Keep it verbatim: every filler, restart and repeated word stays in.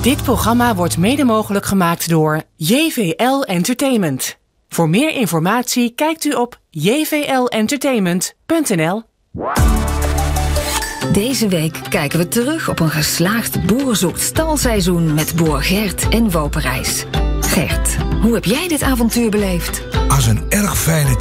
Dit programma wordt mede mogelijk gemaakt door J V L Entertainment. Voor meer informatie kijkt u op j v l entertainment punt n l. Deze week kijken we terug op een geslaagd boer-zoekt-stalseizoen met boer Gert en Woperijs. Gert, hoe heb jij dit avontuur beleefd? Als een erg fijne